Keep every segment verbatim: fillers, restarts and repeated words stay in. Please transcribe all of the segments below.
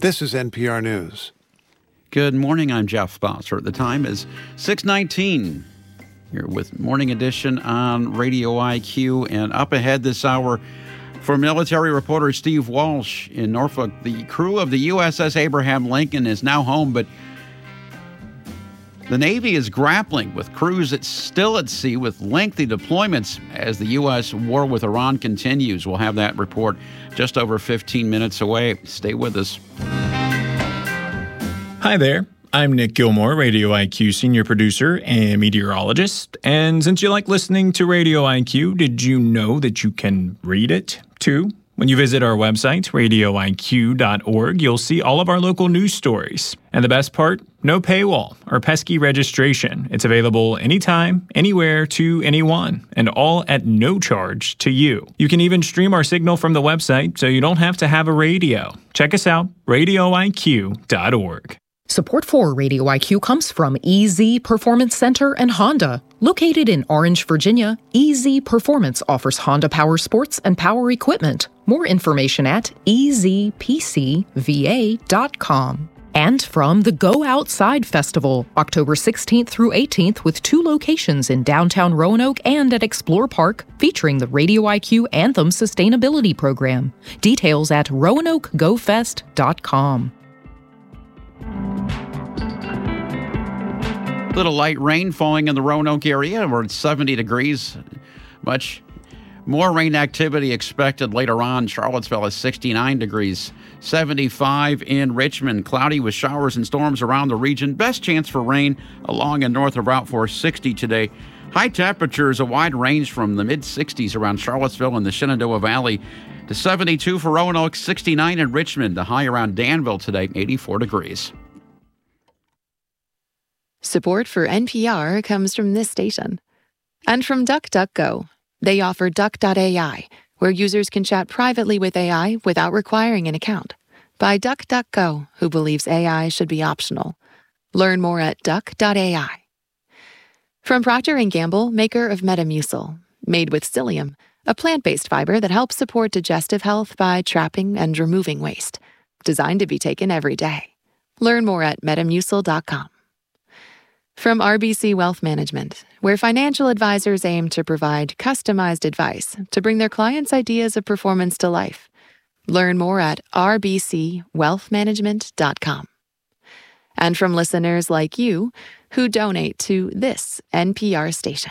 This is N P R News. Good morning. I'm Jeff Bosser. The time is six nineteen. Here with Morning Edition on Radio I Q. And up ahead this hour, for military reporter Steve Walsh in Norfolk, the crew of the U S S Abraham Lincoln is now home, but the Navy is grappling with crews that's still at sea with lengthy deployments as the U S war with Iran continues. We'll have that report just over fifteen minutes away. Stay with us. Hi there. I'm Nick Gilmore, Radio I Q senior producer and meteorologist. And since you like listening to Radio I Q, did you know that you can read it too? When you visit our website, radio I Q dot org, you'll see all of our local news stories. And the best part? No paywall or pesky registration. It's available anytime, anywhere, to anyone, and all at no charge to you. You can even stream our signal from the website, so you don't have to have a radio. Check us out, radio I Q dot org. Support for Radio I Q comes from E Z Performance Center and Honda. Located in Orange, Virginia, E Z Performance offers Honda power sports and power equipment. More information at e z p c v a dot com. And from the Go Outside Festival, October sixteenth through eighteenth, with two locations in downtown Roanoke and at Explore Park, featuring the Radio I Q Anthem Sustainability Program. Details at roanoke go fest dot com. Little light rain falling in the Roanoke area. We're at seventy degrees. Much more rain activity expected later on. Charlottesville is sixty-nine degrees. seventy-five in Richmond. Cloudy with showers and storms around the region. Best chance for rain along and north of Route four sixty today. High temperatures, a wide range from the mid-sixties around Charlottesville and the Shenandoah Valley to seventy-two for Roanoke, sixty-nine in Richmond. The high around Danville today, eighty-four degrees. Support for N P R comes from this station. And from DuckDuckGo. They offer Duck dot A I, where users can chat privately with A I without requiring an account. By DuckDuckGo, who believes A I should be optional. Learn more at duck dot A I. From Procter and Gamble, maker of Metamucil, made with psyllium, a plant-based fiber that helps support digestive health by trapping and removing waste. Designed to be taken every day. Learn more at metamucil dot com. From R B C Wealth Management, where financial advisors aim to provide customized advice to bring their clients' ideas of performance to life. Learn more at r b c wealth management dot com. And from listeners like you who donate to this N P R station.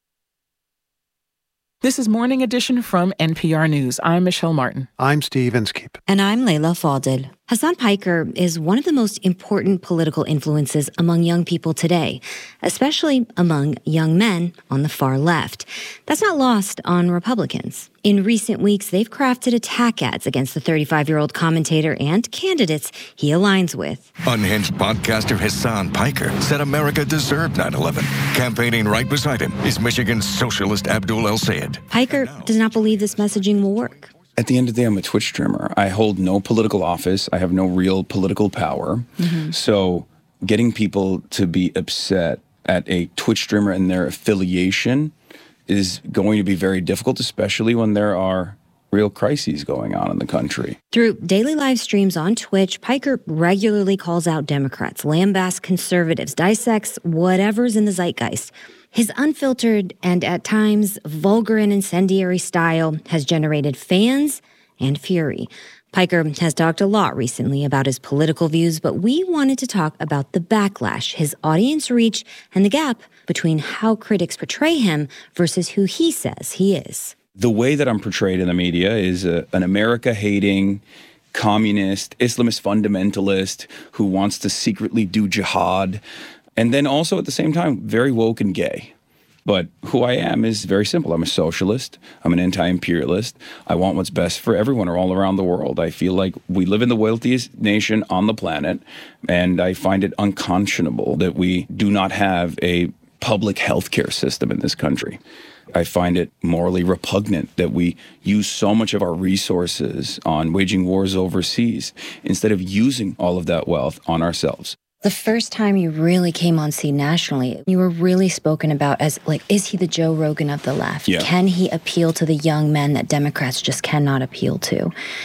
This is Morning Edition from N P R News. I'm Michelle Martin. I'm Steve Inskeep. And I'm Layla Fadel. Hassan Piker is one of the most important political influences among young people today, especially among young men on the far left. That's not lost on Republicans. In recent weeks, they've crafted attack ads against the thirty-five-year-old commentator and candidates he aligns with. Unhinged podcaster Hassan Piker said America deserved nine eleven. Campaigning right beside him is Michigan's socialist Abdul El-Sayed. Piker does not believe this messaging will work. At the end of the day, I'm a Twitch streamer. I hold no political office. I have no real political power. Mm-hmm. So getting people to be upset at a Twitch streamer and their affiliation is going to be very difficult, especially when there are real crises going on in the country. Through daily live streams on Twitch, Piker regularly calls out Democrats, lambasts conservatives, dissects whatever's in the zeitgeist. His unfiltered and at times vulgar and incendiary style has generated fans and fury. Piker has talked a lot recently about his political views, but we wanted to talk about the backlash, his audience reach, and the gap between how critics portray him versus who he says he is. The way that I'm portrayed in the media is a, an America-hating, communist, Islamist fundamentalist who wants to secretly do jihad. And then also at the same time, very woke and gay. But who I am is very simple. I'm a socialist. I'm an anti-imperialist. I want what's best for everyone all around the world. I feel like we live in the wealthiest nation on the planet, and I find it unconscionable that we do not have a public health care system in this country. I find it morally repugnant that we use so much of our resources on waging wars overseas instead of using all of that wealth on ourselves. The first time you really came on scene nationally, you were really spoken about as, like, is he the Joe Rogan of the left? Yeah. Can he appeal to the young men that Democrats just cannot appeal to?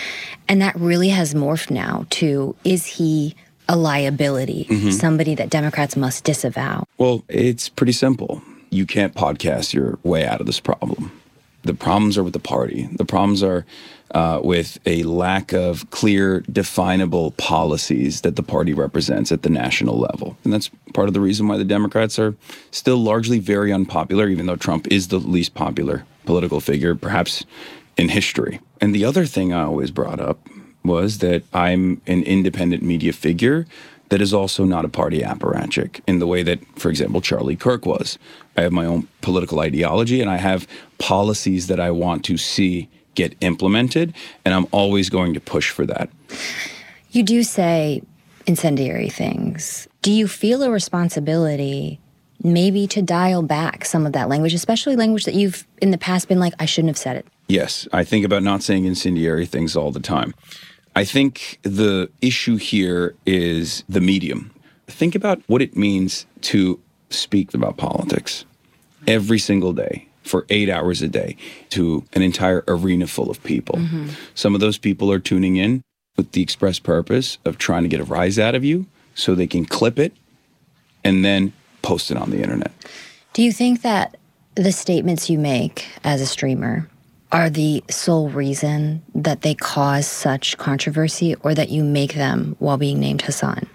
And that really has morphed now to, is he a liability, Mm-hmm. somebody that Democrats must disavow? Well, it's pretty simple. You can't podcast your way out of this problem. The problems are with the party. The problems are uh, with a lack of clear, definable policies that the party represents at the national level. And that's part of the reason why the Democrats are still largely very unpopular, even though Trump is the least popular political figure, perhaps in history. And the other thing I always brought up was that I'm an independent media figure that is also not a party apparatchik in the way that, for example, Charlie Kirk was. I have my own political ideology, and I have policies that I want to see get implemented, and I'm always going to push for that. You do say incendiary things. Do you feel a responsibility maybe to dial back some of that language, especially language that you've in the past been like, I shouldn't have said it? Yes, I think about not saying incendiary things all the time. I think the issue here is the medium. Think about what it means to speak about politics every single day for eight hours a day to an entire arena full of people. Mm-hmm. Some of those people are tuning in with the express purpose of trying to get a rise out of you so they can clip it and then post it on the internet. Do you think that the statements you make as a streamer are the sole reason that they cause such controversy, or that you make them while being named Hassan?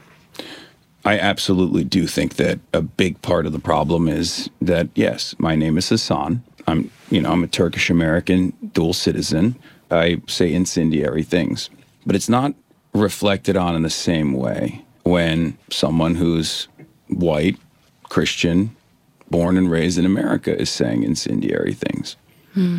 I absolutely do think that a big part of the problem is that, yes, my name is Hassan. I'm, you know, I'm a Turkish American dual citizen. I say incendiary things, but it's not reflected on in the same way when someone who's white, Christian, born and raised in America is saying incendiary things. Hmm.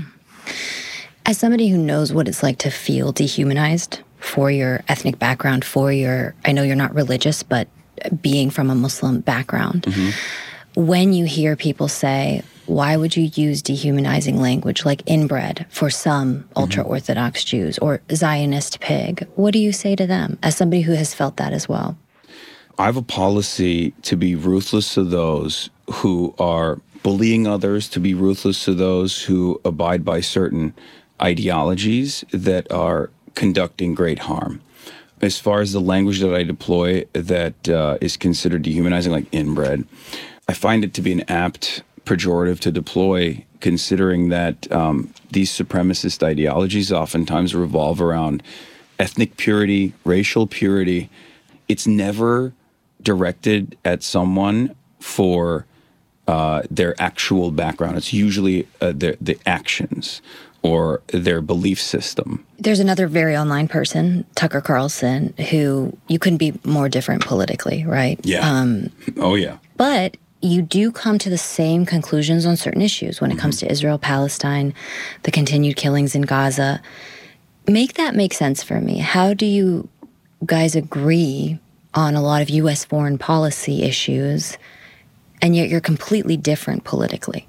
As somebody who knows what it's like to feel dehumanized for your ethnic background, for your, I know you're not religious, but being from a Muslim background, mm-hmm. when you hear people say, why would you use dehumanizing language like inbred for some ultra-Orthodox mm-hmm. Jews, or Zionist pig? What do you say to them as somebody who has felt that as well? I have a policy to be ruthless to those who are bullying others, to be ruthless to those who abide by certain ideologies that are conducting great harm. As far as the language that I deploy that uh, is considered dehumanizing, like inbred, I find it to be an apt pejorative to deploy, considering that um, these supremacist ideologies oftentimes revolve around ethnic purity, racial purity. It's never directed at someone for uh, their actual background. It's usually uh, the, the actions or their belief system. There's another very online person, Tucker Carlson, who you couldn't be more different politically, right? Yeah. Um, oh, yeah. But you do come to the same conclusions on certain issues when it mm-hmm. comes to Israel, Palestine, the continued killings in Gaza. Make that make sense for me. How do you guys agree on a lot of U S foreign policy issues, and yet you're completely different politically?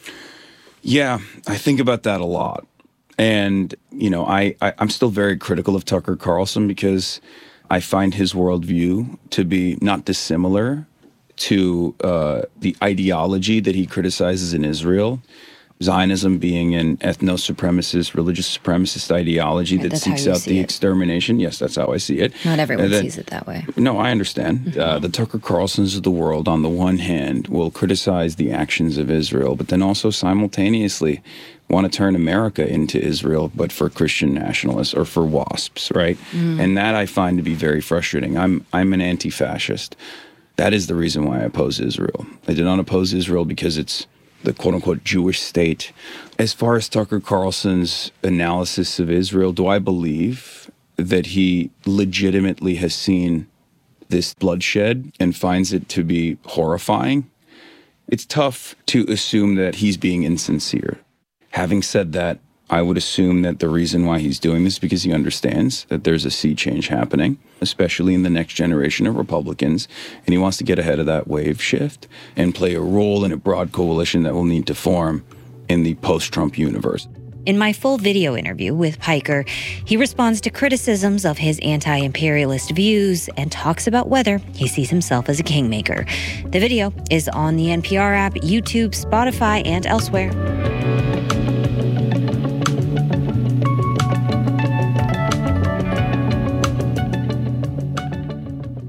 Yeah, I think about that a lot. And, you know, I, I, I'm still very critical of Tucker Carlson because I find his worldview to be not dissimilar to uh, the ideology that he criticizes in Israel. Zionism being an ethno-supremacist, religious supremacist ideology yeah, that seeks out the it. extermination. Yes, that's how I see it. Not everyone then, sees it that way. No, I understand. Mm-hmm. Uh, the Tucker Carlsons of the world, on the one hand, will criticize the actions of Israel, but then also simultaneously want to turn America into Israel, but for Christian nationalists or for WASPs, right? Mm. And that I find to be very frustrating. I'm I'm an anti-fascist. That is the reason why I oppose Israel. I do not oppose Israel because it's the quote-unquote Jewish state. As far as Tucker Carlson's analysis of Israel, do I believe that he legitimately has seen this bloodshed and finds it to be horrifying? It's tough to assume that he's being insincere. Having said that, I would assume that the reason why he's doing this is because he understands that there's a sea change happening, especially in the next generation of Republicans, and he wants to get ahead of that wave shift and play a role in a broad coalition that will need to form in the post-Trump universe. In my full video interview with Piker, he responds to criticisms of his anti-imperialist views and talks about whether he sees himself as a kingmaker. The video is on the N P R app, YouTube, Spotify, and elsewhere.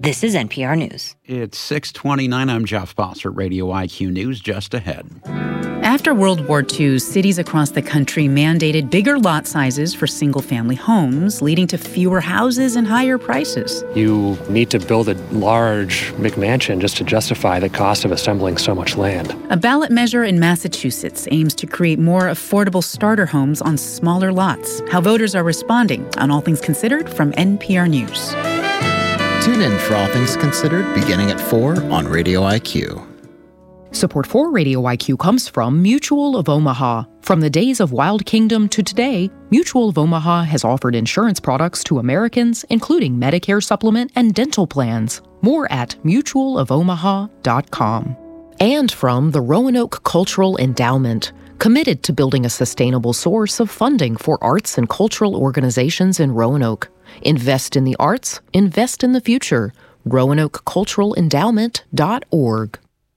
This is N P R News. It's six twenty-nine. I'm Jeff Bossert, Radio I Q News. Just ahead. After World War Two, cities across the country mandated bigger lot sizes for single-family homes, leading to fewer houses and higher prices. You need to build a large McMansion just to justify the cost of assembling so much land. A ballot measure in Massachusetts aims to create more affordable starter homes on smaller lots. How voters are responding on All Things Considered from N P R News. Tune in for All Things Considered beginning at four on Radio I Q. Support for Radio I Q comes from Mutual of Omaha. From the days of Wild Kingdom to today, Mutual of Omaha has offered insurance products to Americans, including Medicare supplement and dental plans. More at mutual of omaha dot com. And from the Roanoke Cultural Endowment, committed to building a sustainable source of funding for arts and cultural organizations in Roanoke. Invest in the arts, invest in the future. roanoke cultural endowment dot org.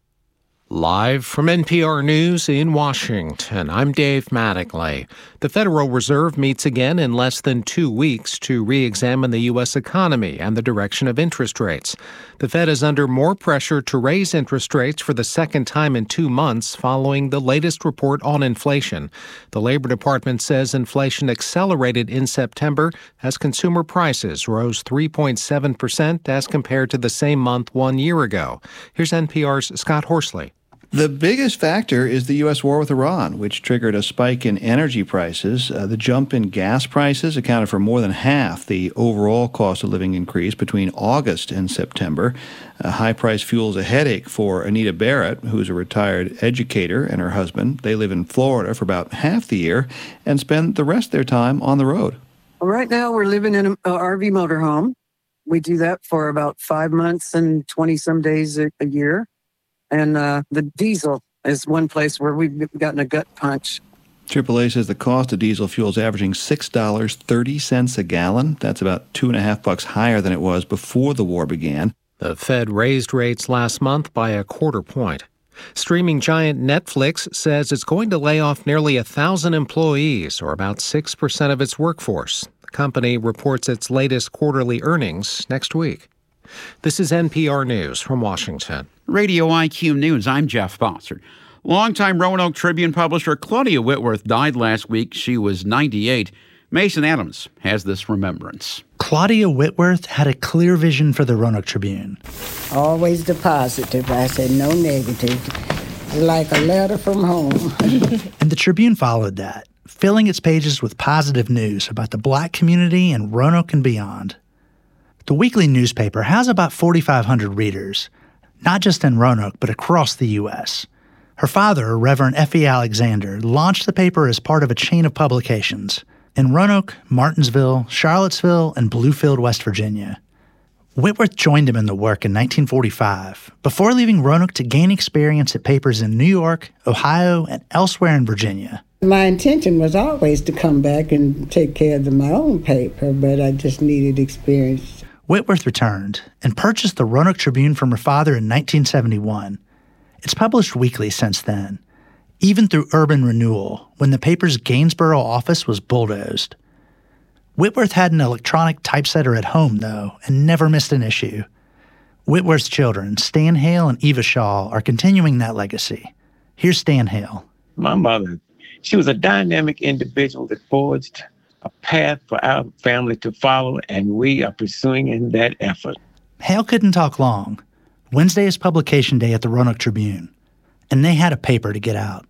Live from N P R News in Washington, I'm Dave Mattingly. The Federal Reserve meets again in less than two weeks to re-examine the U S economy and the direction of interest rates. The Fed is under more pressure to raise interest rates for the second time in two months following the latest report on inflation. The Labor Department says inflation accelerated in September as consumer prices rose three point seven percent as compared to the same month one year ago. Here's N P R's Scott Horsley. The biggest factor is the U S war with Iran, which triggered a spike in energy prices. Uh, the jump in gas prices accounted for more than half the overall cost of living increase between August and September. Uh, high-priced fuel is a headache for Anita Barrett, who's a retired educator, and her husband. They live in Florida for about half the year and spend the rest of their time on the road. Well, right now, we're living in an R V motorhome. We do that for about five months and twenty-some days a, a year. And uh, the diesel is one place where we've gotten a gut punch. triple A says the cost of diesel fuel is averaging six dollars and thirty cents a gallon. That's about two and a half bucks higher than it was before the war began. The Fed raised rates last month by a quarter point. Streaming giant Netflix says it's going to lay off nearly a thousand employees, or about six percent of its workforce. The company reports its latest quarterly earnings next week. This is N P R News from Washington. Radio I Q News, I'm Jeff Bossert. Longtime Roanoke Tribune publisher Claudia Whitworth died last week. She was ninety-eight. Mason Adams has this remembrance. Claudia Whitworth had a clear vision for the Roanoke Tribune. Always the positive. I said no negative. Like a letter from home. And the Tribune followed that, filling its pages with positive news about the Black community in Roanoke and beyond. The weekly newspaper has about forty-five hundred readers, not just in Roanoke, but across the U S. Her father, Reverend Effie Alexander, launched the paper as part of a chain of publications in Roanoke, Martinsville, Charlottesville, and Bluefield, West Virginia. Whitworth joined him in the work in nineteen forty-five, before leaving Roanoke to gain experience at papers in New York, Ohio, and elsewhere in Virginia. My intention was always to come back and take care of my own paper, but I just needed experience. Whitworth returned and purchased the Roanoke Tribune from her father in nineteen seventy-one. It's published weekly since then, even through urban renewal, when the paper's Gainsborough office was bulldozed. Whitworth had an electronic typesetter at home, though, and never missed an issue. Whitworth's children, Stan Hale and Eva Shaw, are continuing that legacy. Here's Stan Hale. My mother, she was a dynamic individual that forged a path for our family to follow, and we are pursuing in that effort. Hale couldn't talk long. Wednesday is publication day at the Roanoke Tribune, and they had a paper to get out.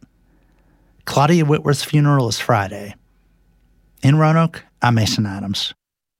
Claudia Whitworth's funeral is Friday. In Roanoke, I'm Mason Adams.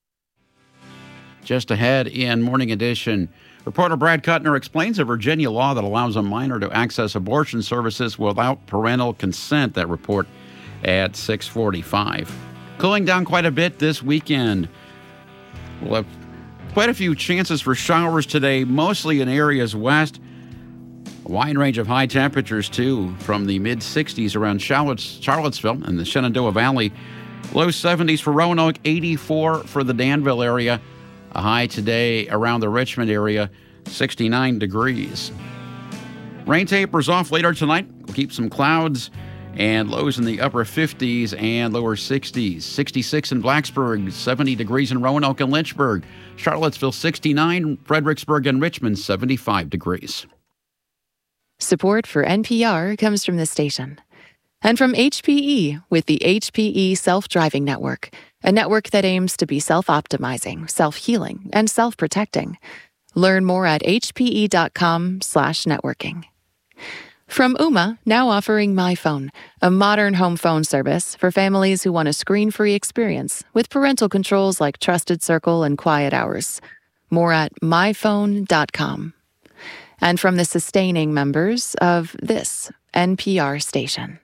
Just ahead in Morning Edition, reporter Brad Kuttner explains a Virginia law that allows a minor to access abortion services without parental consent. That report at six forty-five. Cooling down quite a bit this weekend. We'll have quite a few chances for showers today, mostly in areas west. A wide range of high temperatures, too, from the mid-sixties around Charlottes, Charlottesville and the Shenandoah Valley. Low seventies for Roanoke, eighty-four for the Danville area. A high today around the Richmond area, sixty-nine degrees. Rain tapers off later tonight. We'll keep some clouds and lows in the upper fifties and lower sixties. sixty-six in Blacksburg, seventy degrees in Roanoke and Lynchburg. Charlottesville, sixty-nine. Fredericksburg and Richmond, seventy-five degrees. Support for N P R comes from this station. And from H P E with the H P E Self-Driving Network, a network that aims to be self-optimizing, self-healing, and self-protecting. Learn more at hpe.com slash networking. From Ooma, now offering MyPhone, a modern home phone service for families who want a screen-free experience with parental controls like Trusted Circle and Quiet Hours. More at my phone dot com. And from the sustaining members of this N P R station.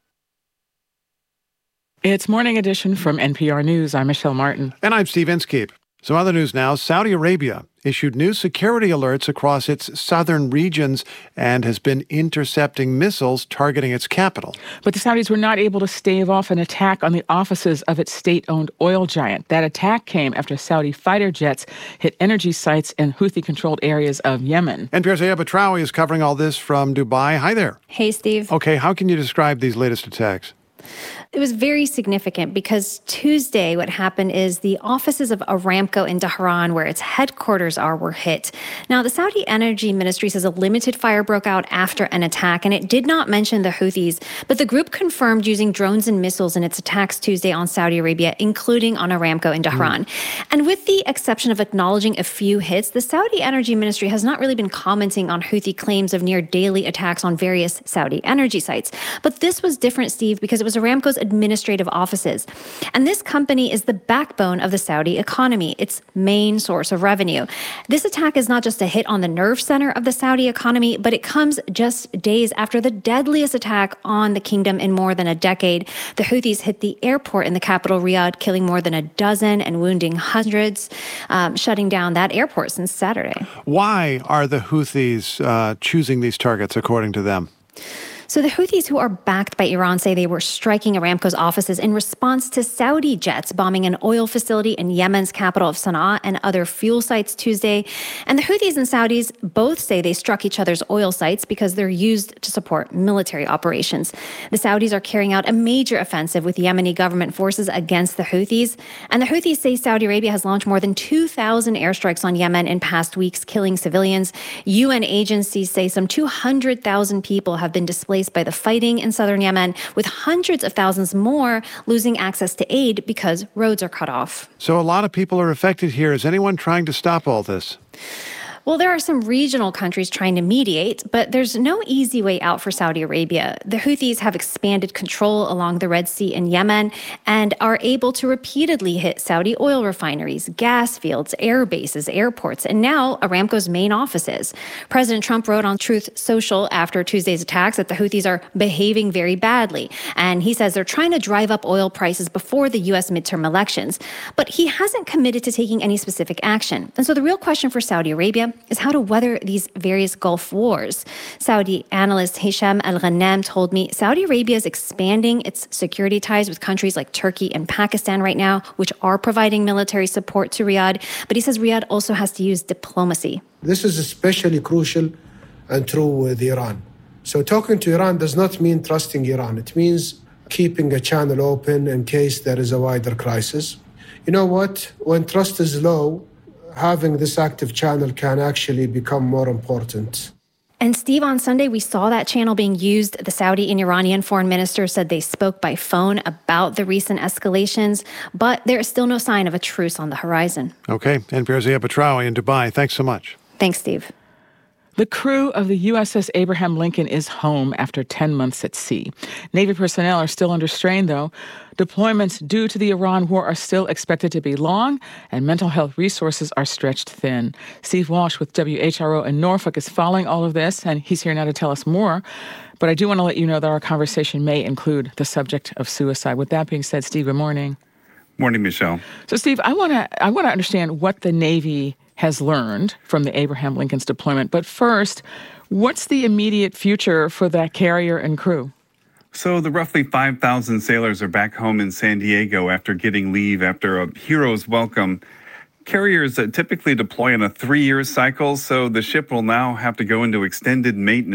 It's Morning Edition from N P R News. I'm Michelle Martin. And I'm Steve Inskeep. Some other news now. Saudi Arabia issued new security alerts across its southern regions and has been intercepting missiles targeting its capital. But the Saudis were not able to stave off an attack on the offices of its state-owned oil giant. That attack came after Saudi fighter jets hit energy sites in Houthi-controlled areas of Yemen. N P R's Aya Batrawi is covering all this from Dubai. Hi there. Hey, Steve. Okay, how can you describe these latest attacks? It was very significant because Tuesday what happened is the offices of Aramco in Tehran, where its headquarters are, were hit. Now, the Saudi Energy Ministry says a limited fire broke out after an attack, and it did not mention the Houthis, but the group confirmed using drones and missiles in its attacks Tuesday on Saudi Arabia, including on Aramco in Tehran. Mm. And with the exception of acknowledging a few hits, the Saudi Energy Ministry has not really been commenting on Houthi claims of near daily attacks on various Saudi energy sites. But this was different, Steve, because it was Aramco's administrative offices. And this company is the backbone of the Saudi economy, its main source of revenue. This attack is not just a hit on the nerve center of the Saudi economy, but it comes just days after the deadliest attack on the kingdom in more than a decade. The Houthis hit the airport in the capital, Riyadh, killing more than a dozen and wounding hundreds, um, shutting down that airport since Saturday. Why are the Houthis uh, choosing these targets, according to them? So the Houthis, who are backed by Iran, say they were striking Aramco's offices in response to Saudi jets bombing an oil facility in Yemen's capital of Sana'a and other fuel sites Tuesday. And the Houthis and Saudis both say they struck each other's oil sites because they're used to support military operations. The Saudis are carrying out a major offensive with Yemeni government forces against the Houthis. And the Houthis say Saudi Arabia has launched more than two thousand airstrikes on Yemen in past weeks, killing civilians. U N agencies say some two hundred thousand people have been displaced by the fighting in southern Yemen, with hundreds of thousands more losing access to aid because roads are cut off. So a lot of people are affected here. Is anyone trying to stop all this? Well, there are some regional countries trying to mediate, but there's no easy way out for Saudi Arabia. The Houthis have expanded control along the Red Sea in Yemen and are able to repeatedly hit Saudi oil refineries, gas fields, air bases, airports, and now Aramco's main offices. President Trump wrote on Truth Social after Tuesday's attacks that the Houthis are behaving very badly, and he says they're trying to drive up oil prices before the U S midterm elections. But he hasn't committed to taking any specific action. And so the real question for Saudi Arabia is how to weather these various Gulf wars. Saudi analyst Hisham Al-Ghanam told me Saudi Arabia is expanding its security ties with countries like Turkey and Pakistan right now, which are providing military support to Riyadh. But he says Riyadh also has to use diplomacy. This is especially crucial and true with Iran. So talking to Iran does not mean trusting Iran. It means keeping a channel open in case there is a wider crisis. You know what? When trust is low, having this active channel can actually become more important. And Steve, on Sunday, we saw that channel being used. The Saudi and Iranian foreign ministers said they spoke by phone about the recent escalations, but there is still no sign of a truce on the horizon. Okay. N P R's Aya Batrawi in Dubai. Thanks so much. Thanks, Steve. The crew of the U S S Abraham Lincoln is home after ten months at sea. Navy personnel are still under strain, though. Deployments due to the Iran war are still expected to be long, and mental health resources are stretched thin. Steve Walsh with W H R O in Norfolk is following all of this, and he's here now to tell us more. But I do want to let you know that our conversation may include the subject of suicide. With that being said, Steve, good morning. Morning, Michelle. So, Steve, I want to I want to understand what the Navy has learned from the Abraham Lincoln's deployment. But first, what's the immediate future for that carrier and crew? So the roughly five thousand sailors are back home in San Diego after getting leave after a hero's welcome. Carriers typically deploy in a three-year cycle, so the ship will now have to go into extended maintenance.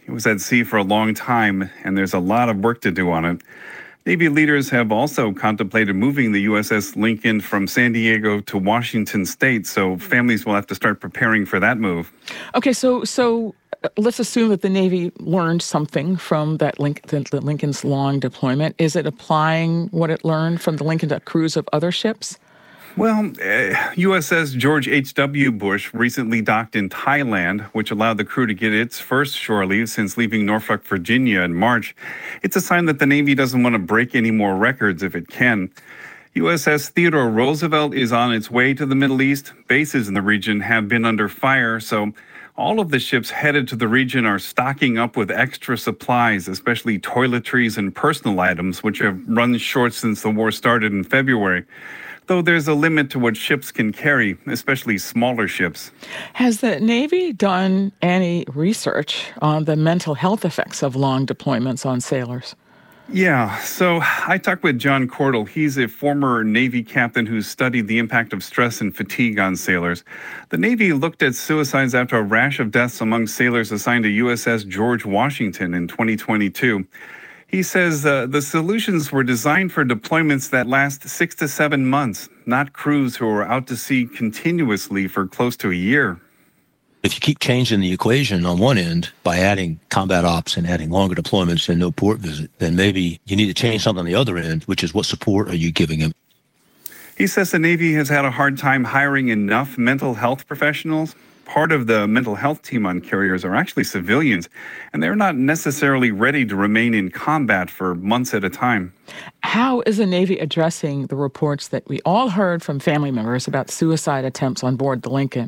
It was at sea for a long time, and there's a lot of work to do on it. Navy leaders have also contemplated moving the U S S Lincoln from San Diego to Washington State, so families will have to start preparing for that move. Okay, so so let's assume that the Navy learned something from that Link, the, the Lincoln's long deployment. Is it applying what it learned from the Lincoln to crews of other ships? Well, uh, U S S George H W. Bush recently docked in Thailand, which allowed the crew to get its first shore leave since leaving Norfolk, Virginia in March. It's a sign that the Navy doesn't want to break any more records if it can. U S S Theodore Roosevelt is on its way to the Middle East. Bases in the region have been under fire, so all of the ships headed to the region are stocking up with extra supplies, especially toiletries and personal items, which have run short since the war started in February. Though there's a limit to what ships can carry, especially smaller ships. Has the Navy done any research on the mental health effects of long deployments on sailors? Yeah, so I talked with John Cordell. He's a former Navy captain who studied the impact of stress and fatigue on sailors. The Navy looked at suicides after a rash of deaths among sailors assigned to U S S George Washington in twenty twenty-two. He says uh, the solutions were designed for deployments that last six to seven months, not crews who are out to sea continuously for close to a year. If you keep changing the equation on one end by adding combat ops and adding longer deployments and no port visit, then maybe you need to change something on the other end, which is what support are you giving them? He says the Navy has had a hard time hiring enough mental health professionals. Part of the mental health team on carriers are actually civilians, and they're not necessarily ready to remain in combat for months at a time. How is the Navy addressing the reports that we all heard from family members about suicide attempts on board the Lincoln?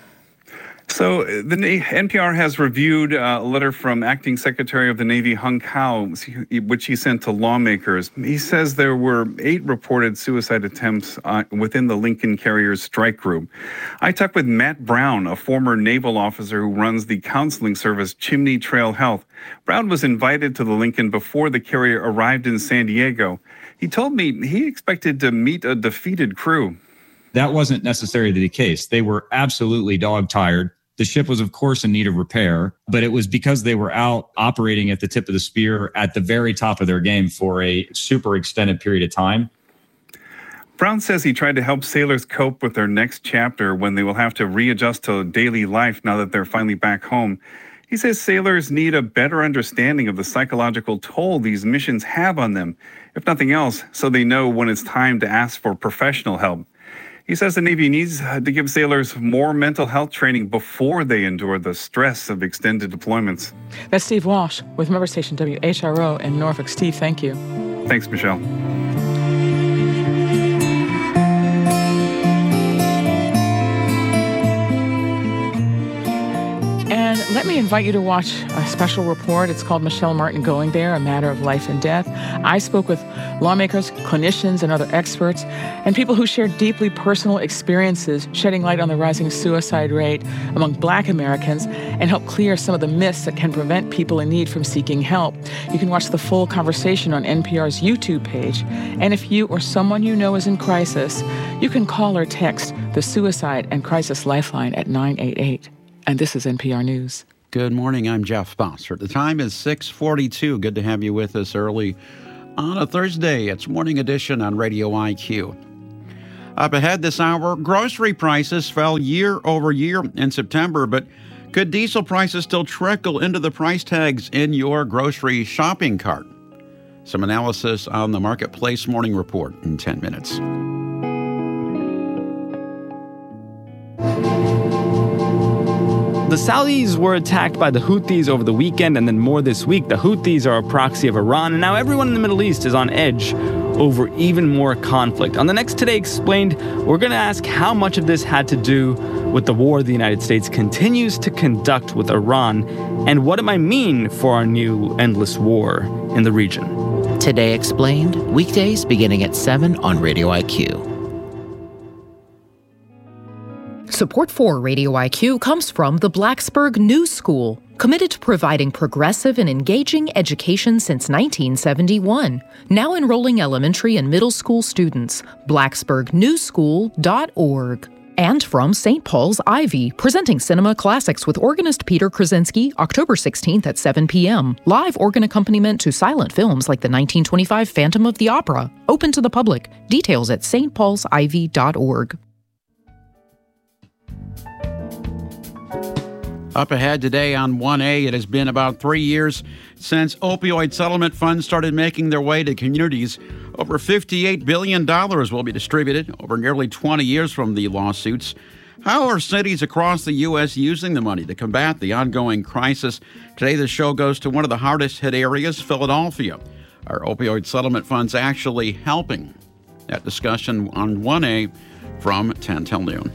So the N P R has reviewed a letter from Acting Secretary of the Navy Hung Kao, which he sent to lawmakers. He says there were eight reported suicide attempts uh, within the Lincoln Carriers strike group. I talked with Matt Brown, a former naval officer who runs the counseling service Chimney Trail Health. Brown was invited to the Lincoln before the carrier arrived in San Diego. He told me he expected to meet a defeated crew. That wasn't necessarily the case. They were absolutely dog-tired. The ship was, of course, in need of repair, but it was because they were out operating at the tip of the spear at the very top of their game for a super extended period of time. Brown says he tried to help sailors cope with their next chapter when they will have to readjust to daily life now that they're finally back home. He says sailors need a better understanding of the psychological toll these missions have on them, if nothing else, so they know when it's time to ask for professional help. He says the Navy needs to give sailors more mental health training before they endure the stress of extended deployments. That's Steve Walsh with member station W H R O in Norfolk. Steve, thank you. Thanks, Michelle. And let me invite you to watch a special report. It's called Michelle Martin Going There, A Matter of Life and Death. I spoke with lawmakers, clinicians, and other experts, and people who shared deeply personal experiences, shedding light on the rising suicide rate among Black Americans, and help clear some of the myths that can prevent people in need from seeking help. You can watch the full conversation on N P R's YouTube page. And if you or someone you know is in crisis, you can call or text the Suicide and Crisis Lifeline at nine eight eight. And this is N P R News. Good morning. I'm Jeff Bossert. The time is six forty-two. Good to have you with us early on a Thursday. It's Morning Edition on Radio I Q. Up ahead this hour, grocery prices fell year over year in September, but could diesel prices still trickle into the price tags in your grocery shopping cart? Some analysis on the Marketplace Morning Report in ten minutes. The Saudis were attacked by the Houthis over the weekend, and then more this week. The Houthis are a proxy of Iran, and now everyone in the Middle East is on edge over even more conflict. On the next Today Explained, we're going to ask how much of this had to do with the war the United States continues to conduct with Iran, and what it might mean for our new endless war in the region. Today Explained, weekdays beginning at seven on Radio I Q. Support for Radio I Q comes from the Blacksburg News School, committed to providing progressive and engaging education since nineteen seventy-one. Now enrolling elementary and middle school students. blacksburg news school dot org. And from Saint Paul's Ivy, presenting cinema classics with organist Peter Krasinski, October sixteenth at seven p.m. Live organ accompaniment to silent films like the nineteen twenty-five Phantom of the Opera. Open to the public. Details at s t pauls ivy dot org. Up ahead today on one A, it has been about three years since opioid settlement funds started making their way to communities. Over fifty-eight billion dollars will be distributed over nearly twenty years from the lawsuits. How are cities across the U S using the money to combat the ongoing crisis? Today, the show goes to one of the hardest hit areas, Philadelphia. Are opioid settlement funds actually helping? That discussion on one A from ten till noon.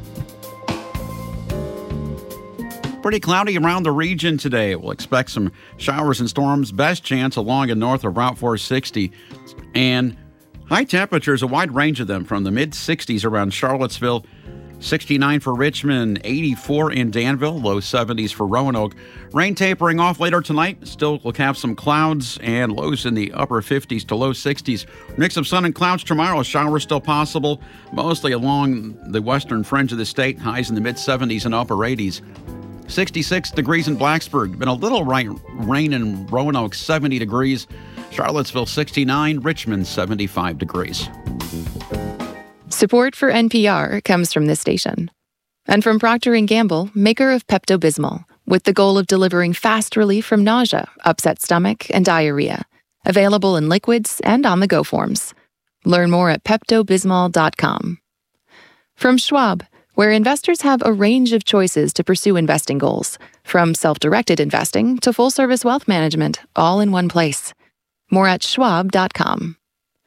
Pretty cloudy around the region today. We'll expect some showers and storms. Best chance along and north of Route four sixty. And high temperatures, a wide range of them from the mid sixties around Charlottesville, sixty-nine for Richmond, eighty-four in Danville, low seventies for Roanoke. Rain tapering off later tonight. Still will have some clouds and lows in the upper fifties to low sixties. Mix of sun and clouds tomorrow. Showers still possible, mostly along the western fringe of the state. Highs in the mid seventies and upper eighties. sixty-six degrees in Blacksburg. Been a little rain, rain in Roanoke, seventy degrees. Charlottesville, sixty-nine. Richmond, seventy-five degrees. Support for N P R comes from this station. And from Procter and Gamble, maker of Pepto-Bismol, with the goal of delivering fast relief from nausea, upset stomach, and diarrhea. Available in liquids and on-the-go forms. Learn more at pepto bismol dot com. From Schwab, where investors have a range of choices to pursue investing goals, from self-directed investing to full-service wealth management, all in one place. More at schwab dot com.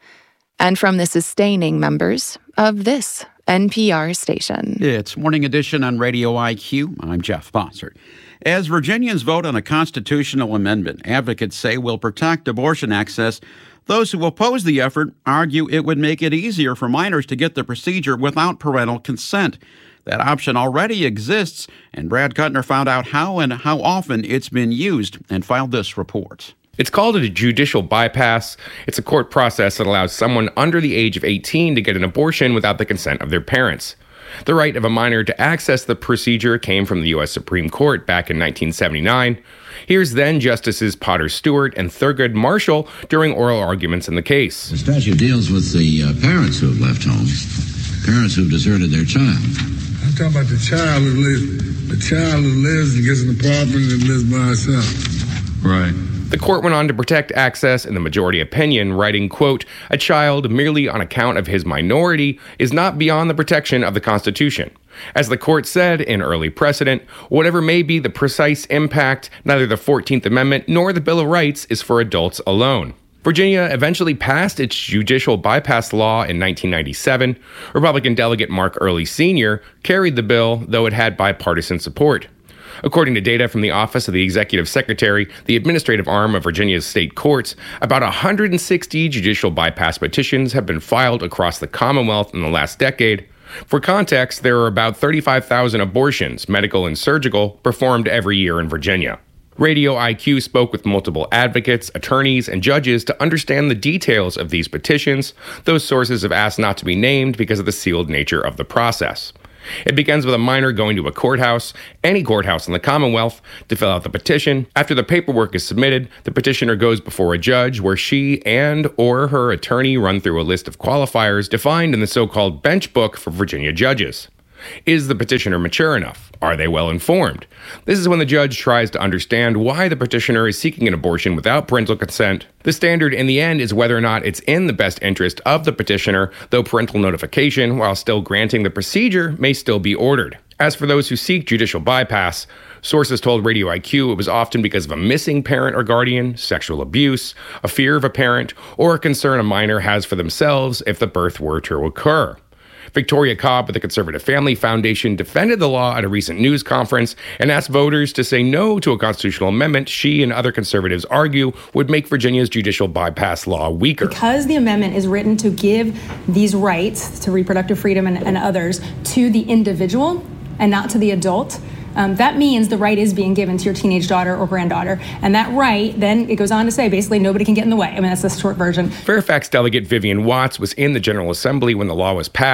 And from the sustaining members of this N P R station. It's Morning Edition on Radio I Q. I'm Jeff Bossert. As Virginians vote on a constitutional amendment, advocates say will protect abortion access. Those who oppose the effort argue it would make it easier for minors to get the procedure without parental consent. That option already exists, and Brad Kuttner found out how and how often it's been used and filed this report. It's called a judicial bypass. It's a court process that allows someone under the age of eighteen to get an abortion without the consent of their parents. The right of a minor to access the procedure came from the U S Supreme Court back in nineteen seventy-nine. Here's then Justices Potter Stewart and Thurgood Marshall during oral arguments in the case. The statute deals with the uh, parents who have left home, parents who have deserted their child. I'm talking about the child who lives, the child who lives and gets an apartment and lives by herself. Right. The court went on to protect access in the majority opinion, writing, quote, "A child merely on account of his minority is not beyond the protection of the Constitution. As the court said in early precedent, whatever may be the precise impact, neither the fourteenth Amendment nor the Bill of Rights is for adults alone." Virginia eventually passed its judicial bypass law in nineteen ninety-seven. Republican delegate Mark Early Senior carried the bill, though it had bipartisan support. According to data from the Office of the Executive Secretary, the administrative arm of Virginia's state courts, about one hundred sixty judicial bypass petitions have been filed across the Commonwealth in the last decade. For context, there are about thirty-five thousand abortions, medical and surgical, performed every year in Virginia. Radio I Q spoke with multiple advocates, attorneys, and judges to understand the details of these petitions. Those sources have asked not to be named because of the sealed nature of the process. It begins with a minor going to a courthouse, any courthouse in the Commonwealth, to fill out the petition. After the paperwork is submitted, the petitioner goes before a judge where she and or her attorney run through a list of qualifiers defined in the so-called bench book for Virginia judges. Is the petitioner mature enough? Are they well informed? This is when the judge tries to understand why the petitioner is seeking an abortion without parental consent. The standard in the end is whether or not it's in the best interest of the petitioner, though parental notification, while still granting the procedure, may still be ordered. As for those who seek judicial bypass, sources told Radio I Q it was often because of a missing parent or guardian, sexual abuse, a fear of a parent, or a concern a minor has for themselves if the birth were to occur. Victoria Cobb with the Conservative Family Foundation defended the law at a recent news conference and asked voters to say no to a constitutional amendment she and other conservatives argue would make Virginia's judicial bypass law weaker. Because the amendment is written to give these rights to reproductive freedom and, and others to the individual and not to the adult, Um, that means the right is being given to your teenage daughter or granddaughter. And that right, then it goes on to say, basically, nobody can get in the way. I mean, that's the short version. Fairfax delegate Vivian Watts was in the General Assembly when the law was passed.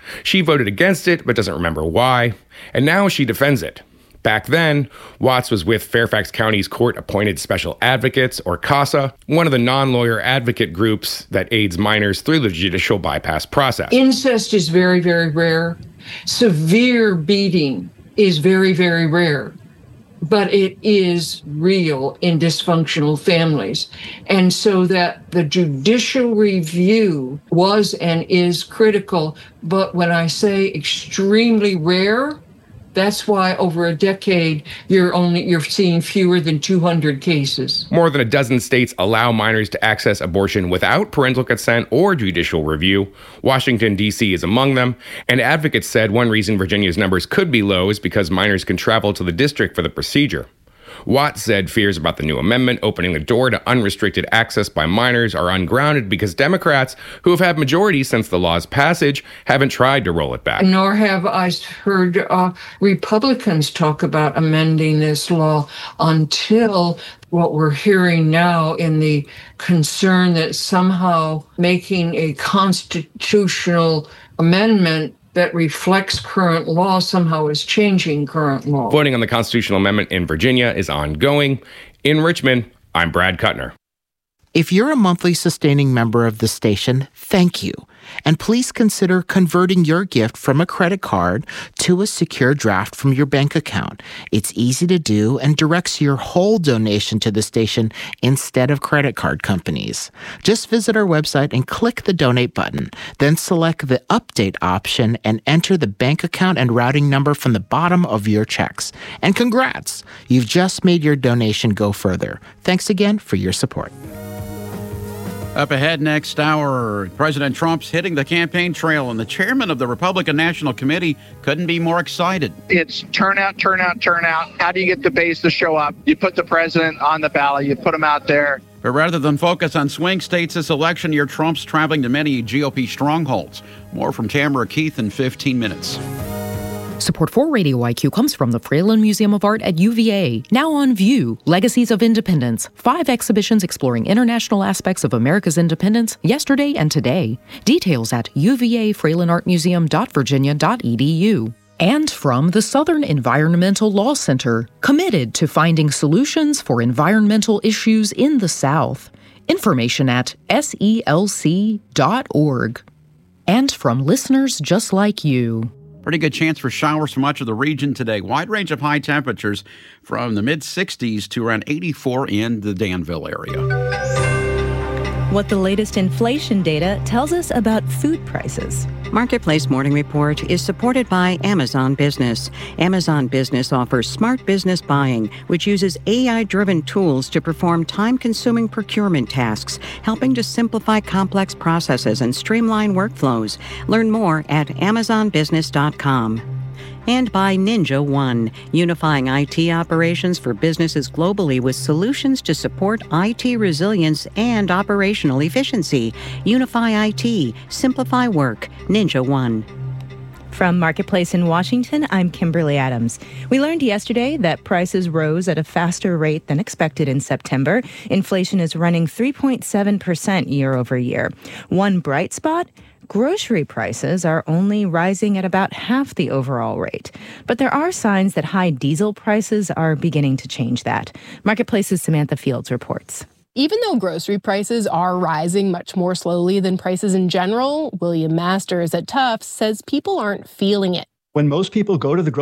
She voted against it, but doesn't remember why, and now she defends it. Back then, Watts was with Fairfax County's Court-Appointed Special Advocates, or CASA, one of the non-lawyer advocate groups that aids minors through the judicial bypass process. Incest is very, very rare. Severe beating is very, very rare. But it is real in dysfunctional families. And so that the judicial review was and is critical. But when I say extremely rare, that's why over a decade, you're only you're seeing fewer than two hundred cases. More than a dozen states allow minors to access abortion without parental consent or judicial review. Washington, D C is among them. And advocates said one reason Virginia's numbers could be low is because minors can travel to the district for the procedure. Watts said fears about the new amendment opening the door to unrestricted access by minors are ungrounded because Democrats, who have had majorities since the law's passage, haven't tried to roll it back. Nor have I heard uh, Republicans talk about amending this law until what we're hearing now in the concern that somehow making a constitutional amendment that reflects current law somehow is changing current law. Voting on the constitutional amendment in Virginia is ongoing. In Richmond, I'm Brad Kuttner. If you're a monthly sustaining member of the station, thank you. And please consider converting your gift from a credit card to a secure draft from your bank account. It's easy to do and directs your whole donation to the station instead of credit card companies. Just visit our website and click the donate button. Then select the update option and enter the bank account and routing number from the bottom of your checks. And congrats! You've just made your donation go further. Thanks again for your support. Up ahead next hour, President Trump's hitting the campaign trail, and the chairman of the Republican National Committee couldn't be more excited. It's turnout, turnout, turnout. How do you get the base to show up? You put the president on the ballot. You put him out there. But rather than focus on swing states this election year, Trump's traveling to many G O P strongholds. More from Tamara Keith in fifteen minutes. Support for Radio I Q comes from the Fralin Museum of Art at U V A. Now on view, Legacies of Independence. Five exhibitions exploring international aspects of America's independence, yesterday and today. Details at u v a fralin art museum dot virginia dot e d u. And from the Southern Environmental Law Center, committed to finding solutions for environmental issues in the South. Information at S E L C dot org. And from listeners just like you. Pretty good chance for showers for much of the region today. Wide range of high temperatures from the mid sixties to around eighty-four in the Danville area. What the latest inflation data tells us about food prices. Marketplace Morning Report is supported by Amazon Business. Amazon Business offers smart business buying, which uses A I-driven tools to perform time-consuming procurement tasks, helping to simplify complex processes and streamline workflows. Learn more at amazon business dot com. And by Ninja One, unifying I T operations for businesses globally with solutions to support I T resilience and operational efficiency. Unify I T, simplify work. Ninja One. From Marketplace in Washington, I'm Kimberly Adams. We learned yesterday that prices rose at a faster rate than expected in September. Inflation is running three point seven percent year over year. One bright spot? Grocery prices are only rising at about half the overall rate. But there are signs that high diesel prices are beginning to change that. Marketplace's Samantha Fields reports. Even though grocery prices are rising much more slowly than prices in general, William Masters at Tufts says people aren't feeling it. When most people go to the grocery